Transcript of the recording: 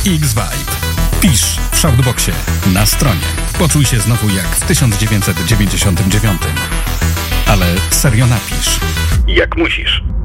Kicks Vibe. Pisz w Shoutboxie, na stronie. Poczuj się znowu jak w 1999. Ale serio napisz. Jak musisz.